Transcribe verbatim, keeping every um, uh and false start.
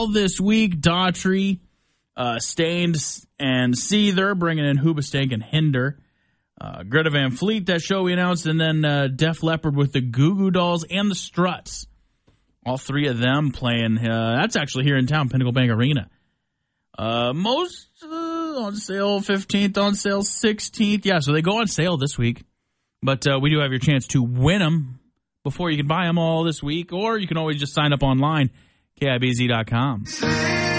all this week. Daughtry, uh, Stained, and Seether bringing in Hoobastank and Hinder. Uh, Greta Van Fleet, that show we announced, and then uh, Def Leppard with the Goo Goo Dolls and the Struts. All three of them playing. Uh, that's actually here in town, Pinnacle Bank Arena. Uh, most uh, on sale fifteenth, on sale sixteenth. Yeah, so they go on sale this week. But uh, we do have your chance to win them before you can buy them all this week, or you can always just sign up online, K I B Z dot com.